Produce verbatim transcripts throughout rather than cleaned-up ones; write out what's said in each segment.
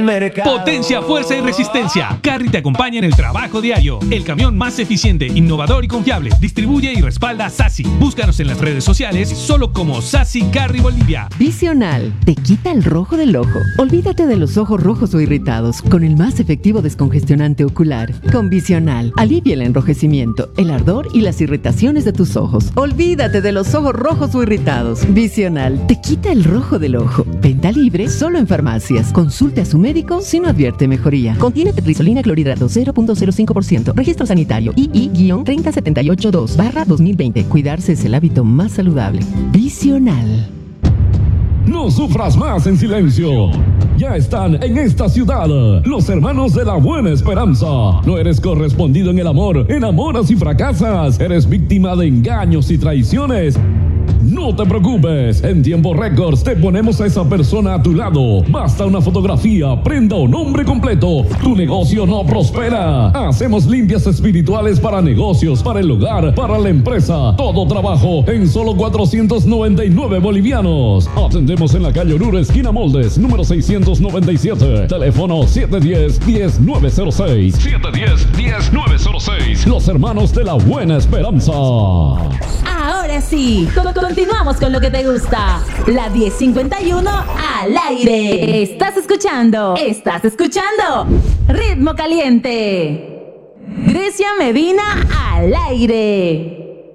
mercado. Potencia, fuerza y resistencia. Carry te acompaña en el trabajo diario. El camión más eficiente, innovador y confiable. Distribuye y respalda Sassy. Búscanos en las redes sociales solo como Sassy Carry Bolivia. Visional te quita el rojo del ojo. Olvídate de los ojos rojos o irritados con el más efectivo descongestionante ocular. Con Visional, alivia el enrojecimiento, el ardor y las irritaciones de tus ojos. Olvídate de los ojos rojos o irritados. Visional te quita el rojo del ojo. Venta libre solo en farmacias. Consulte a su médico si no advierte mejoría. Contiene tetrazolinina clorhidrato cero punto cero cinco por ciento. Registro sanitario I I tres cero siete ocho dos barra dos mil veinte. Cuidarse es el hábito más saludable. Visional. No sufras más en silencio. Ya están en esta ciudad los hermanos de la Buena Esperanza. No eres correspondido en el amor, enamoras y fracasas. Eres víctima de engaños y traiciones. No te preocupes, en tiempo récords te ponemos a esa persona a tu lado. Basta una fotografía, prenda o nombre completo. Tu negocio no prospera. Hacemos limpias espirituales para negocios, para el hogar, para la empresa. Todo trabajo en solo cuatrocientos noventa y nueve bolivianos. Atendemos en la calle Oruro, esquina Moldes, número seiscientos noventa y siete. Teléfono siete uno cero, uno cero nueve cero seis. siete uno cero, uno cero nueve cero seis. Los hermanos de la Buena Esperanza. Ahora sí, continuamos con lo que te gusta. La diez cincuenta y uno al aire. Estás escuchando, estás escuchando Ritmo Caliente. Grecia Medina al aire.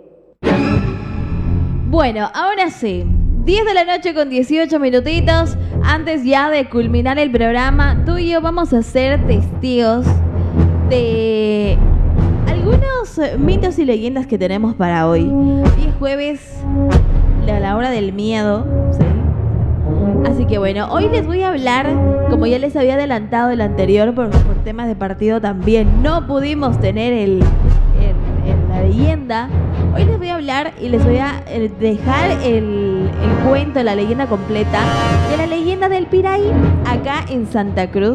Bueno, ahora sí, diez de la noche con dieciocho minutitos. Antes ya de culminar el programa, tú y yo vamos a ser testigos de algunos mitos y leyendas que tenemos para hoy. Hoy es jueves, a la hora del miedo, ¿sí? Así que bueno, hoy les voy a hablar, como ya les había adelantado el anterior, por, por temas de partido también no pudimos tener el, el, el, la leyenda. Hoy les voy a hablar y les voy a dejar el, el cuento, la leyenda completa de la leyenda del Piraí acá en Santa Cruz,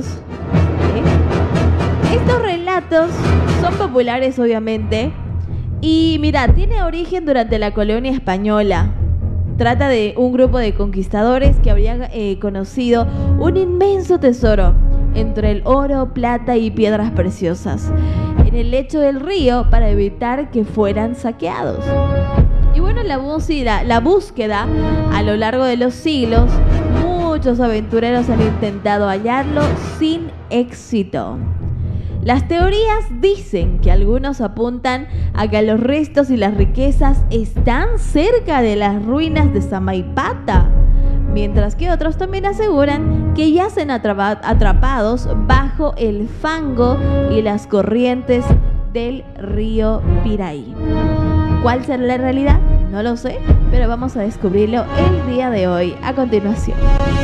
¿sí? Estos relatos son populares obviamente y mira, tiene origen durante la colonia española. Trata de un grupo de conquistadores que habrían eh, conocido un inmenso tesoro entre el oro, plata y piedras preciosas en el lecho del río para evitar que fueran saqueados. Y bueno, la búsqueda, la búsqueda a lo largo de los siglos, muchos aventureros han intentado hallarlo sin éxito. Las teorías dicen que algunos apuntan a que los restos y las riquezas están cerca de las ruinas de Samaipata, mientras que otros también aseguran que yacen atrapa- atrapados bajo el fango y las corrientes del río Piraí. ¿Cuál será la realidad? No lo sé, pero vamos a descubrirlo el día de hoy, a continuación.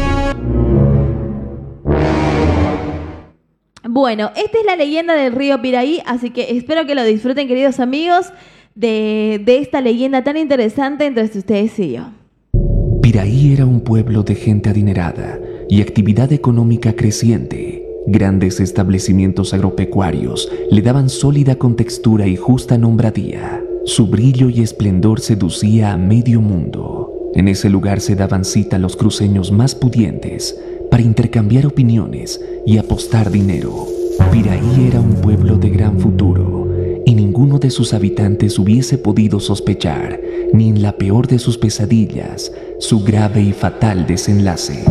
Bueno, esta es la leyenda del río Piraí, así que espero que lo disfruten, queridos amigos, de, de esta leyenda tan interesante entre ustedes y yo. Piraí era un pueblo de gente adinerada y actividad económica creciente. Grandes establecimientos agropecuarios le daban sólida contextura y justa nombradía. Su brillo y esplendor seducía a medio mundo. En ese lugar se daban cita los cruceños más pudientes para intercambiar opiniones y apostar dinero. Piraí era un pueblo de gran futuro y ninguno de sus habitantes hubiese podido sospechar, ni en la peor de sus pesadillas, su grave y fatal desenlace.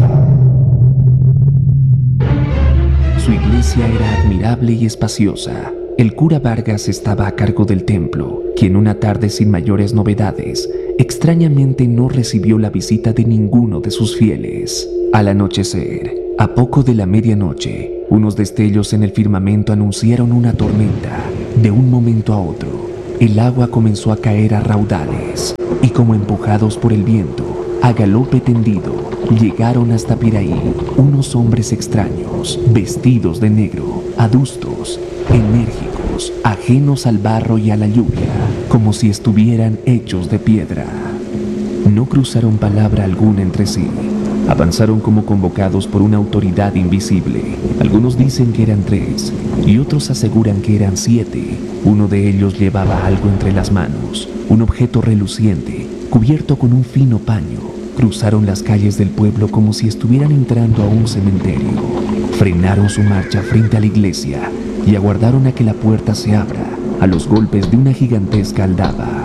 Su iglesia era admirable y espaciosa. El cura Vargas estaba a cargo del templo, quien una tarde sin mayores novedades, extrañamente no recibió la visita de ninguno de sus fieles. Al anochecer, a poco de la medianoche, unos destellos en el firmamento anunciaron una tormenta. De un momento a otro, el agua comenzó a caer a raudales, y como empujados por el viento, a galope tendido, llegaron hasta Piraí unos hombres extraños, vestidos de negro, adustos, enérgicos, ajenos al barro y a la lluvia, como si estuvieran hechos de piedra. No cruzaron palabra alguna entre sí. Avanzaron como convocados por una autoridad invisible. Algunos dicen que eran tres y otros aseguran que eran siete. Uno de ellos llevaba algo entre las manos, un objeto reluciente, cubierto con un fino paño. Cruzaron las calles del pueblo como si estuvieran entrando a un cementerio. Frenaron su marcha frente a la iglesia y aguardaron a que la puerta se abra a los golpes de una gigantesca aldaba.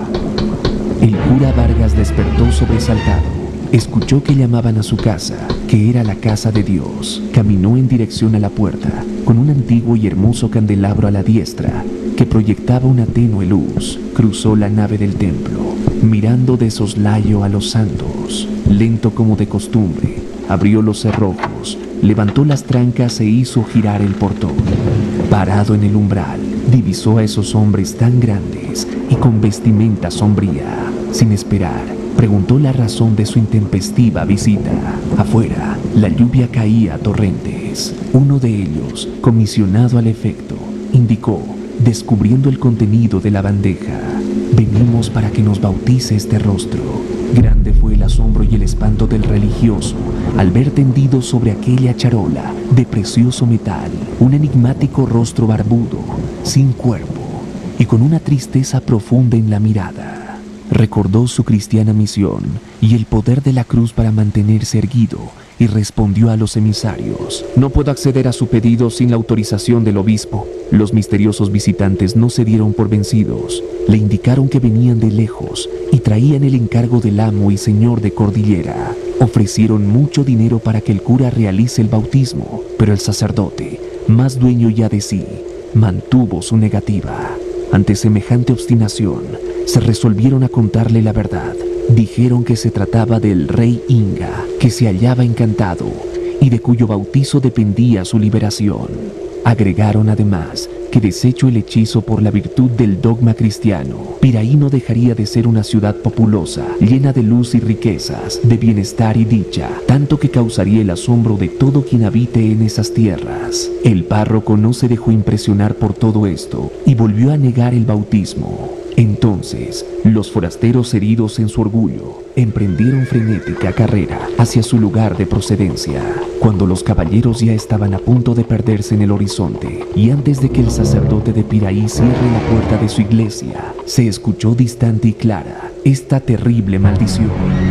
El cura Vargas despertó sobresaltado. Escuchó que llamaban a su casa, que era la casa de Dios. Caminó en dirección a la puerta, con un antiguo y hermoso candelabro a la diestra, que proyectaba una tenue luz. Cruzó la nave del templo, mirando de soslayo a los santos. Lento como de costumbre, abrió los cerrojos, levantó las trancas e hizo girar el portón. Parado en el umbral, divisó a esos hombres tan grandes y con vestimenta sombría. Sin esperar, preguntó la razón de su intempestiva visita. Afuera, la lluvia caía a torrentes. Uno de ellos, comisionado al efecto, indicó, descubriendo el contenido de la bandeja: venimos para que nos bautice este rostro. Grande fue el asombro y el espanto del religioso al ver tendido sobre aquella charola de precioso metal un enigmático rostro barbudo, sin cuerpo y con una tristeza profunda en la mirada. Recordó su cristiana misión y el poder de la cruz para mantenerse erguido y respondió a los emisarios: no puedo acceder a su pedido sin la autorización del obispo. Los misteriosos visitantes no se dieron por vencidos. Le indicaron que venían de lejos y traían el encargo del amo y señor de Cordillera. Ofrecieron mucho dinero para que el cura realice el bautismo, pero el sacerdote, más dueño ya de sí, mantuvo su negativa. Ante semejante obstinación, se resolvieron a contarle la verdad. Dijeron que se trataba del rey Inga, que se hallaba encantado y de cuyo bautizo dependía su liberación. Agregaron además que, deshecho el hechizo por la virtud del dogma cristiano, Piraí no dejaría de ser una ciudad populosa, llena de luz y riquezas, de bienestar y dicha, tanto que causaría el asombro de todo quien habite en esas tierras. El párroco no se dejó impresionar por todo esto y volvió a negar el bautismo. Entonces, los forasteros, heridos en su orgullo, emprendieron frenética carrera hacia su lugar de procedencia. Cuando los caballeros ya estaban a punto de perderse en el horizonte, y antes de que el sacerdote de Piraí cierre la puerta de su iglesia, se escuchó distante y clara esta terrible maldición: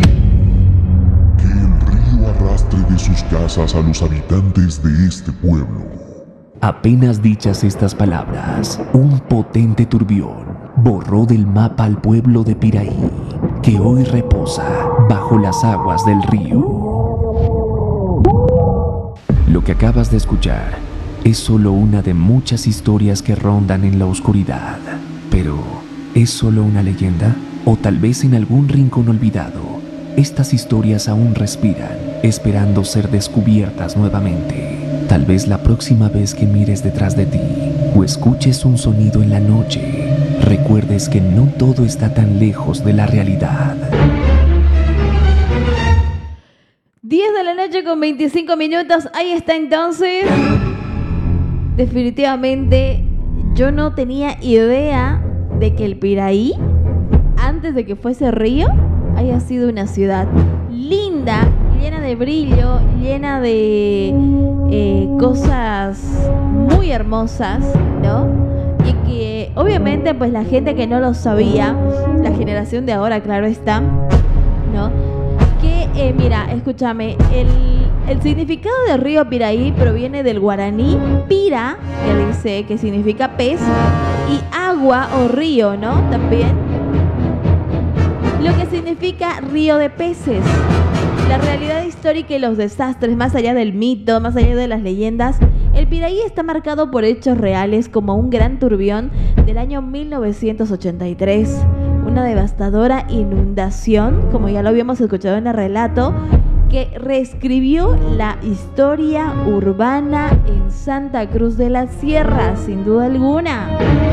que el río arrastre de sus casas a los habitantes de este pueblo. Apenas dichas estas palabras, un potente turbión borró del mapa al pueblo de Piraí, que hoy reposa bajo las aguas del río. Lo que acabas de escuchar es solo una de muchas historias que rondan en la oscuridad. Pero, ¿es solo una leyenda? O tal vez en algún rincón olvidado, estas historias aún respiran, esperando ser descubiertas nuevamente. Tal vez la próxima vez que mires detrás de ti o escuches un sonido en la noche, recuerdes que no todo está tan lejos de la realidad. diez de la noche con veinticinco minutos. Ahí está entonces. Definitivamente yo no tenía idea de que el Piraí, antes de que fuese río, haya sido una ciudad linda, llena de brillo, llena de eh, cosas muy hermosas, ¿no? Y que obviamente pues la gente que no lo sabía, la generación de ahora, claro está, ¿no? Que, eh, mira, escúchame, el, el significado del río Piraí proviene del guaraní pira, que dice que significa pez, y agua o río, ¿no? También, lo que significa río de peces. La realidad histórica y los desastres, más allá del mito, más allá de las leyendas, el Piraí está marcado por hechos reales como un gran turbión del año mil novecientos ochenta y tres, una devastadora inundación, como ya lo habíamos escuchado en el relato, que reescribió la historia urbana en Santa Cruz de la Sierra, sin duda alguna.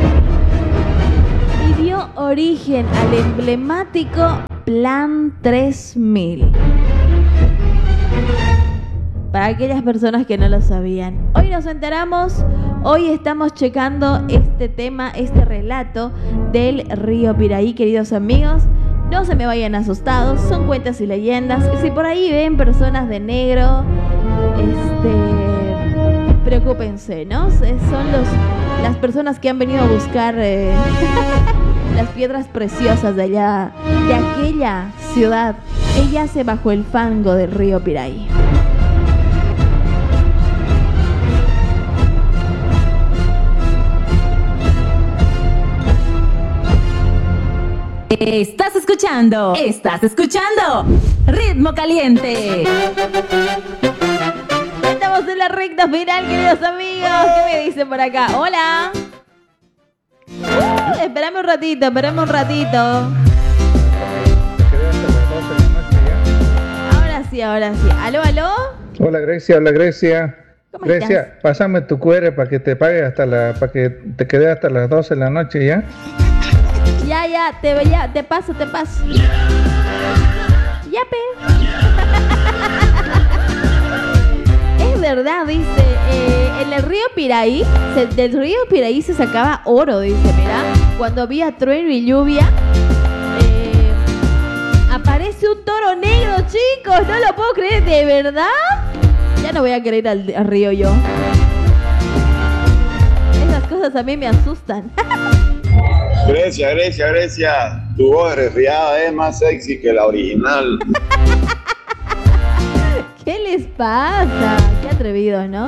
Y dio origen al emblemático Plan tres mil. Para aquellas personas que no lo sabían, hoy nos enteramos, hoy estamos checando este tema, este relato del río Piraí, queridos amigos. No se me vayan asustados, son cuentas y leyendas. Si por ahí ven personas de negro, este, preocúpense, ¿no? Son los, las personas que han venido a buscar eh, las piedras preciosas de allá, de aquella ciudad que yace bajo el fango del río Piraí. Estás escuchando, estás escuchando Ritmo Caliente. Estamos en la recta final, queridos amigos. ¿Qué me dicen por acá? Hola. Uh, espérame un ratito, espérame un ratito. Ahora sí, ahora sí. ¿Aló, aló? Hola Grecia, hola Grecia. ¿Cómo Grecia, estás? pásame tu Q R para que te pague hasta la, para que te quede hasta las doce de la noche ya. Ya, ya, te, ya, te paso, te paso. Ya, pe. Es verdad, dice, eh, en el río Piraí, se- del río Piraí se sacaba oro, dice, mira. Cuando había trueno y lluvia, eh, aparece un toro negro, chicos, no lo puedo creer, ¿de verdad? Ya no voy a querer ir al, al río yo. Esas cosas a mí me asustan. Grecia, Grecia, Grecia, tu voz resfriada es más sexy que la original. ¿Qué les pasa? Qué atrevidos, ¿no?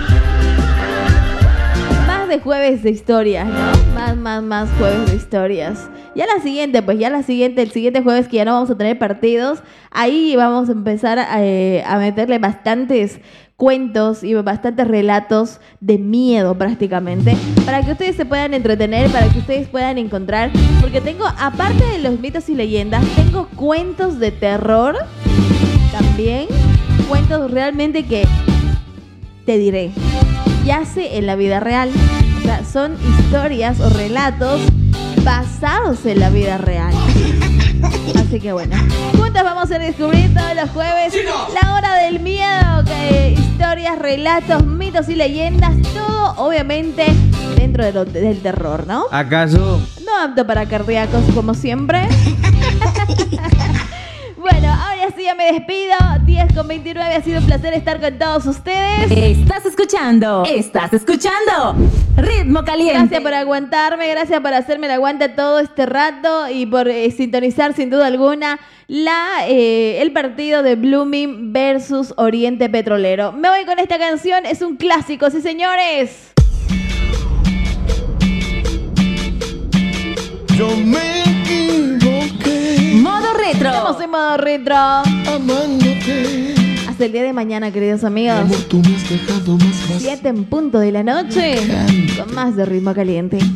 Más de jueves de historias, ¿no? Más, más, más jueves de historias. Ya la siguiente, pues ya la siguiente, el siguiente jueves que ya no vamos a tener partidos, ahí vamos a empezar a, eh, a meterle bastantes cuentos y bastantes relatos de miedo prácticamente, para que ustedes se puedan entretener, para que ustedes puedan encontrar, porque tengo, aparte de los mitos y leyendas, tengo cuentos de terror también, cuentos realmente que te diré, yace en la vida real, o sea, son historias o relatos basados en la vida real. Así que bueno, juntos vamos a descubrir todos los jueves la hora del miedo, que, historias, relatos, mitos y leyendas, todo obviamente dentro de lo- del terror, ¿no? ¿Acaso? No apto para cardíacos como siempre. Bueno, ahora sí ya me despido. diez con veintinueve, ha sido un placer estar con todos ustedes. Estás escuchando, estás escuchando Ritmo Caliente. Gracias por aguantarme, gracias por hacerme el aguante todo este rato y por eh, sintonizar sin duda alguna la, eh, el partido de Blooming versus Oriente Petrolero. Me voy con esta canción, es un clásico, sí señores. Yo me equivoqué Modo retro. Estamos en modo retro. amándote. Hasta el día de mañana, queridos amigos. Amor, tú me has dejado más vacío. siete en punto de la noche con más de Ritmo Caliente.